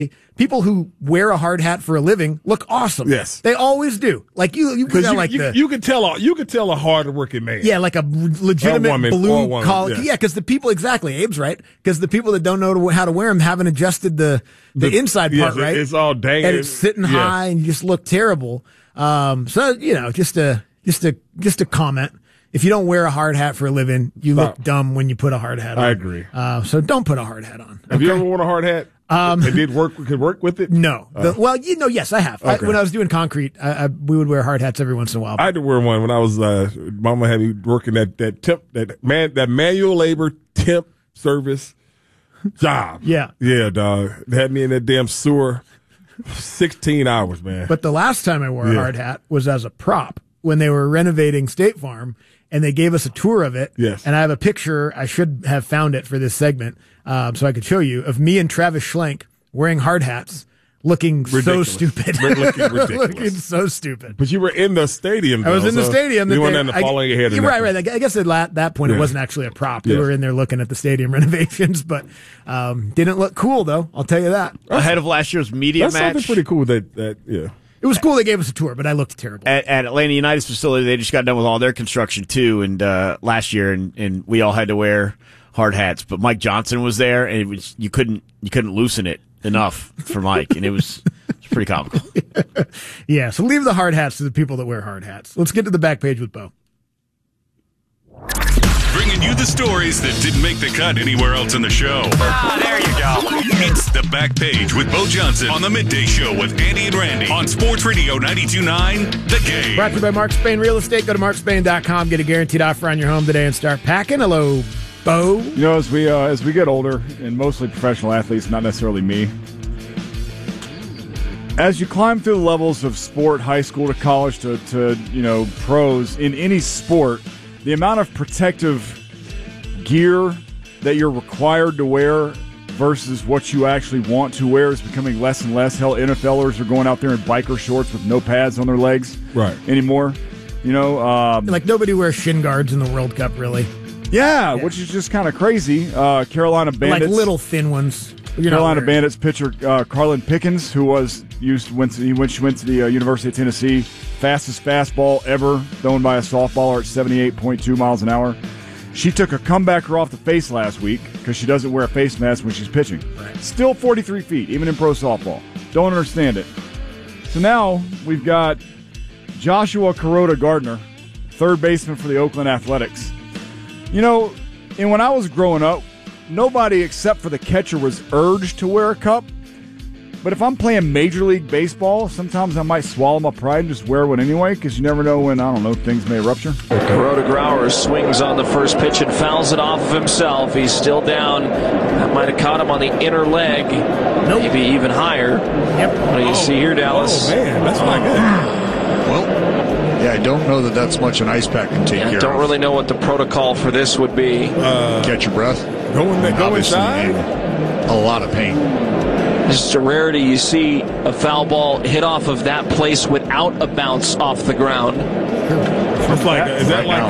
People who wear a hard hat for a living look awesome. Yes, they always do. Like you can tell, you can tell a hard-working man. Yeah, like a legitimate blue collar. Yeah, because the people Abe's right. Because the people that don't know how to wear them haven't adjusted the inside part right. It's all dang, and it's sitting high, and you just look terrible. So just a comment. If you don't wear a hard hat for a living, you look dumb when you put a hard hat on. I agree. So don't put a hard hat on. Have you ever worn a hard hat? Could work with it? No. Yes, I have. Okay. When I was doing concrete, we would wear hard hats every once in a while. I had to wear one when I was, Mama had me working that manual labor temp service job. Yeah. Yeah, dog. They had me in that damn sewer 16 hours, man. But the last time I wore a hard hat was as a prop when they were renovating State Farm, and they gave us a tour of it. Yes. And I have a picture, I should have found it for this segment, so I could show you, of me and Travis Schlenk wearing hard hats, looking ridiculous. So stupid. Looking ridiculous. Looking so stupid. But you were in the stadium, though. I was in the stadium. You weren't in the following your head. Right. I guess at that point it wasn't actually a prop. We were in there looking at the stadium renovations, but didn't look cool, though. I'll tell you that. Ahead of last year's media match. That's something pretty cool that. It was cool they gave us a tour, but I looked terrible. At Atlanta United's facility, they just got done with all their construction, too, and last year, and we all had to wear hard hats. But Mike Johnson was there, and it was you couldn't loosen it enough for Mike, and it was pretty comical. Yeah, so leave the hard hats to the people that wear hard hats. Let's get to the back page with Bo. Bringing you the stories that didn't make the cut anywhere else in the show. There you go. It's the back page with Bo Johnson on the Midday Show with Andy and Randy on Sports Radio 92.9 The Game. Brought to you by Mark Spain Real Estate. Go to markspain.com. Get a guaranteed offer on your home today and start packing. Hello, Bo. You know, as we get older, and mostly professional athletes, not necessarily me, as you climb through the levels of sport, high school to college to pros in any sport, the amount of protective gear that you're required to wear versus what you actually want to wear is becoming less and less. Hell, NFLers are going out there in biker shorts with no pads on their legs anymore. Like nobody wears shin guards in the World Cup, really. Yeah, which is just kind of crazy. Carolina Bandits. Like little thin ones. Carolina Bandits pitcher Carlin Pickens, who went to the University of Tennessee, fastest fastball ever thrown by a softballer at 78.2 miles an hour. She took a comebacker off the face last week because she doesn't wear a face mask when she's pitching. Right. Still 43 feet, even in pro softball. Don't understand it. So now we've got Joshua Kuroda Gardner, third baseman for the Oakland Athletics. And when I was growing up, nobody except for the catcher was urged to wear a cup. But if I'm playing Major League Baseball, sometimes I might swallow my pride and just wear one anyway, because you never know when, things may rupture. Kuroda Grauer swings on the first pitch and fouls it off of himself. He's still down. That might have caught him on the inner leg. Nope. Maybe even higher. Yep. What do you see here, Dallas? Oh, man, that's not good. Well, I don't know that that's much an ice pack can take care of. Don't really know what the protocol for this would be. Catch your breath. Go inside. A lot of pain. It's just a rarity you see a foul ball hit off of that place without a bounce off the ground. It's like, is that like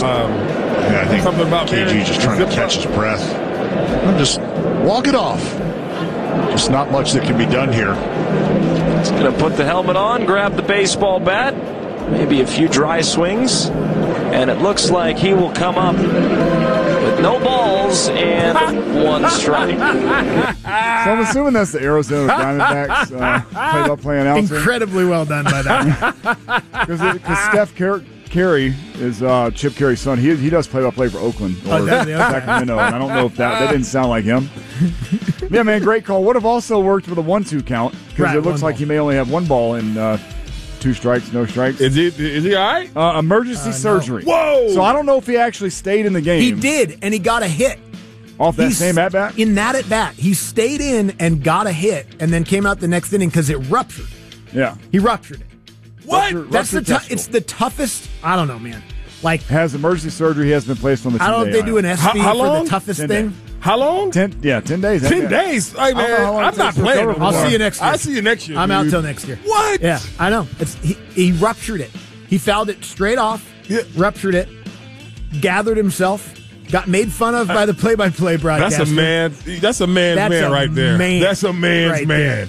I think something about KG just trying to catch his breath? Just walk it off. Just not much that can be done here. He's going to put the helmet on, grab the baseball bat, maybe a few dry swings, and it looks like he will come up with no balls and one strike. So I'm assuming that's the Arizona Diamondbacks play-by-play announcer. Incredibly well done by that. Because Steph Carey is Chip Carey's son. He does play-by-play for Oakland or Sacramento, and I don't know if that didn't sound like him. Yeah, man, great call. Would have also worked with a 1-2 count because it looks like he may only have one ball in 2 strikes, no strikes. Is he all right? Emergency surgery. No. Whoa! So I don't know if he actually stayed in the game. He did, and he got a hit. Off that same at-bat? In that at-bat. He stayed in and got a hit, and then came out the next inning because it ruptured. Yeah. He ruptured it. What? That's it's the toughest. I don't know, man. Like, has emergency surgery. He has been placed on the 10-day. I don't know if they do an SB for the toughest thing. How long? 10 days. 10 days. Hey, man, I'm not playing. I'll see you next year. I'll see you next year. I'm out till next year. What? Yeah, I know. He ruptured it. He fouled it straight off, ruptured it, gathered himself, got made fun of by the play-by-play broadcaster. That's a man's man right there. That's a man's man.